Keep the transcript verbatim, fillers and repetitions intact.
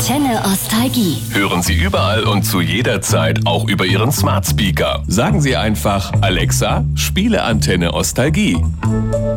Antenne Ostalgie. Hören Sie überall und zu jeder Zeit, auch über Ihren Smart Speaker. Sagen Sie einfach: Alexa, spiele Antenne Ostalgie.